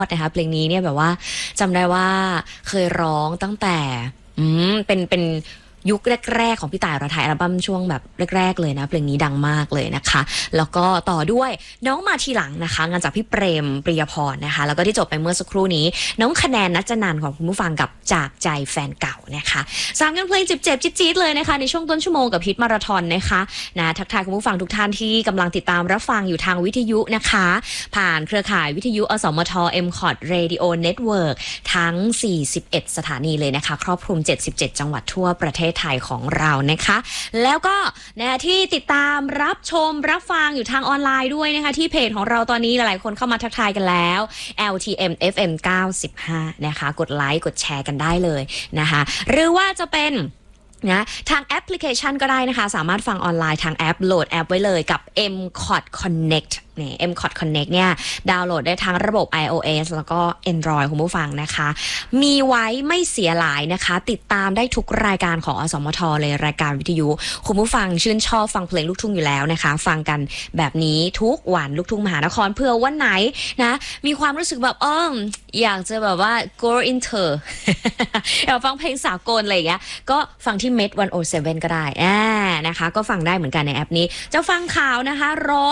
นะคะเพลงนี้เนี่ยแบบว่าจำได้ว่าเคยร้องตั้งแต่เป็นยุคแรกๆของพี่ต่ายอรไทยอัลบั้มช่วงแบบแรกๆเลยนะเพลงนี้ดังมากเลยนะคะแล้วก็ต่อด้วยน้องมาทีหลังนะคะงานจากพี่เปรมปริยพรนะคะแล้วก็ที่จบไปเมื่อสักครู่นี้น้องคะแนนนัจนันของคุณผู้ฟังกับจากใจแฟนเก่านะคะสามกันเพลงเจ็บๆจี๊ดๆเลยนะคะในช่วงต้นชั่วโมงกับฮิตมาราธอนนะคะทักทายคุณผู้ฟังทุกท่านที่กำลังติดตามรับฟังอยู่ทางวิทยุนะคะผ่านเครือข่ายวิทยุอสมท MCOT Radio Network ทั้ง41สถานีเลยนะคะครอบคลุม77จังหวัดทั่วประเทศไทยของเรานะคะแล้วก็ที่ติดตามรับชมรับฟังอยู่ทางออนไลน์ด้วยนะคะที่เพจของเราตอนนี้หลายๆคนเข้ามาทักทายกันแล้ว LTM FM 95นะคะกดไลค์กดแชร์กันได้เลยนะคะหรือว่าจะเป็นทางแอปพลิเคชันก็ได้นะคะสามารถฟังออนไลน์ทางแอปโหลดแอปไว้เลยกับ MCOT Connect MCOT Connect เนี่ยดาวน์โหลดได้ทั้งระบบ iOS แล้วก็ Android คุณผู้ฟังนะคะมีไว้ไม่เสียหลายนะคะติดตามได้ทุกรายการของอสมทเลยรายการวิทยุคุณผู้ฟังชื่นชอบฟังเพลงลูกทุ่งอยู่แล้วนะคะฟังกันแบบนี้ทุกวันลูกทุ่งมหานครเพื่อวันไหนนะมีความรู้สึกแบบอยากจะแบบว่า go into อยากฟังเพลงสากลอะไรอย่างเงี้ยก็ฟังที่ Met 107ก็ได้นะคะก็ฟังได้เหมือนกันในแอปนี้จะฟังข่าวนะคะ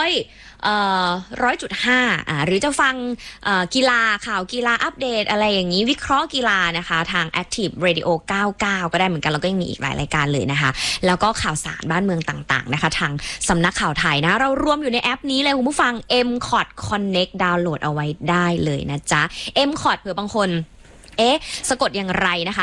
100.5หรือจะฟังกีฬาข่าวกีฬาอัปเดตอะไรอย่างนี้วิเคราะห์กีฬานะคะทาง Active Radio 99ก็ได้เหมือนกันแล้วก็ยังมีอีกหลายรายการเลยนะคะแล้วก็ข่าวสารบ้านเมืองต่างๆนะคะทางสำนักข่าวไทยนะเรารวมอยู่ในแอปนี้เลยคุณผู้ฟัง MCOT Connect ดาวน์โหลดเอาไว้ได้เลยนะจ๊ะ MCOT เผื่อบางคนสะกดอย่างไรนะคะ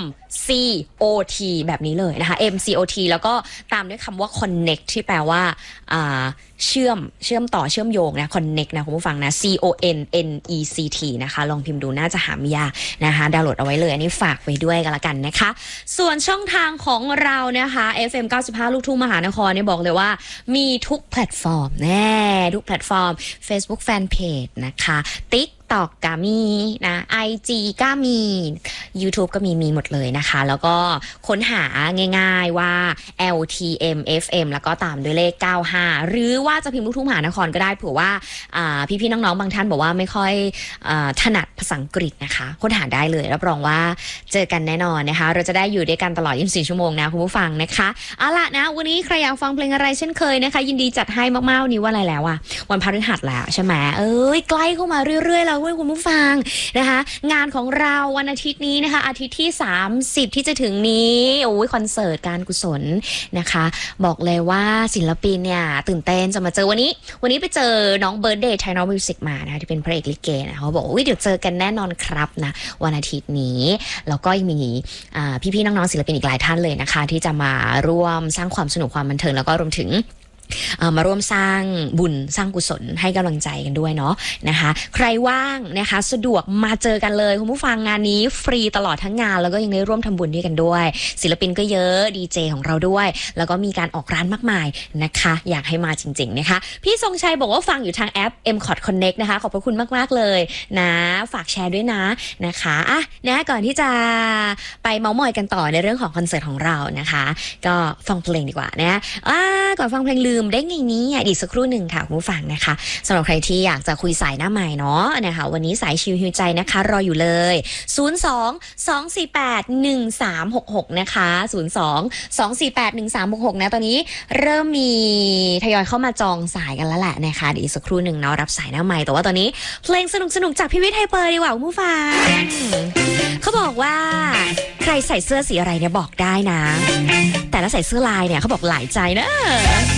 MCOT แบบนี้เลยนะคะ MCOT แล้วก็ตามด้วยคำว่า connect ที่แปลว่าเชื่อมต่อเชื่อมโยงนะ connect นะคุณผู้ฟังนะ CONNECT นะคะลองพิมพ์ดูน่าจะหาไม่ยากนะคะดาวน์โหลดเอาไว้เลยอันนี้ฝากไว้ด้วยกันละกันนะคะส่วนช่องทางของเรานะคะ FM 95ลูกทุ่งมหานครเนี่ยบอกเลยว่ามีทุกแพลตฟอร์มทุกแพลตฟอร์ม Facebook Fanpage นะคะTikTok ก็มีนะ IG ก็มี YouTube ก็มีหมดเลยนะคะแล้วก็ค้นหาง่ายๆว่า LTM FM แล้วก็ตามด้วยเลข95หรือว่าจะพิมพ์ลูกทุ่งมหานครก็ได้เผื่อว่าพี่ๆน้องๆบางท่านบอกว่าไม่ค่อยถนัดภาษาอังกฤษนะคะค้นหาได้เลยรับรองว่าเจอกันแน่นอนนะคะเราจะได้อยู่ด้วยกันตลอด24ชั่วโมงนะคุณผู้ฟังนะคะเอาล่ะนะวันนี้ใครอยากฟังเพลงอะไรเช่นเคยนะคะยินดีจัดให้มากๆนี้ว่าอะไรแล้วอะวันพฤหัสแล้วใช่ไหมใกล้เข้ามาเรื่อยๆแล้วคุณผู้ฟังนะคะงานของเราวันอาทิตย์นี้นะคะอาทิตย์ที่30ที่จะถึงนี้คอนเสิร์ตการกุศลนะคะบอกเลยว่าศิลปินเนี่ยตื่นเต้นจะมาเจอวันนี้ไปเจอน้องเบิร์ธเดย์ไทยนอลมิวสิกมานะคะที่เป็นพระเอกลิเกนะเขาบอกเดี๋ยวเจอกันแน่นอนครับนะวันอาทิตย์นี้แล้วก็ยังมีพี่ๆน้องๆศิลปินอีกหลายท่านเลยนะคะที่จะมาร่วมสร้างความสนุกความบันเทิงแล้วก็รวมถึงมาร่วมสร้างบุญสร้างกุศลให้กำลังใจกันด้วยเนาะนะคะใครว่างนะคะสะดวกมาเจอกันเลยคุณผู้ฟังงานนี้ฟรีตลอดทั้งงานแล้วก็ยังได้ร่วมทำบุญด้วยกันด้วยศิลปินก็เยอะดีเจของเราด้วยแล้วก็มีการออกร้านมากมายนะคะอยากให้มาจริงๆนะคะพี่ทรงชัยบอกว่าฟังอยู่ทางแอป MCOT Connect นะคะขอบพระคุณมากๆเลยนะฝากแชร์ด้วยนะคะก่อนที่จะไปเม้ามอยกันต่อในเรื่องของคอนเสิร์ตของเรานะคะก็ฟังเพลงดีกว่านะก่อนฟังเพลงลืมได้ไงนี้อีกสักครู่หนึ่งค่ะคุณผู้ฟังนะคะสำหรับใครที่อยากจะคุยสายหน้าใหม่เนาะนะคะวันนี้สายชิวฮิวใจนะคะรออยู่เลย02-248-1366นะคะ02-248-1366นะตอนนี้เริ่มมีทยอยเข้ามาจองสายกันแล้วแหละนะคะเดี๋ยวอีกสักครู่หนึ่งเนาะรับสายหน้าใหม่แต่ว่าตอนนี้เพลงสนุกๆจากพี่วิทย์ไฮเปอร์ดีกว่าคุณผู้ฟังเขาบอกว่าใครใส่เสื้อสีอะไรเนี่ยบอกได้นะแต่ถ้าใส่เสื้อลายเนี่ยเขาบอกหลายใจนะ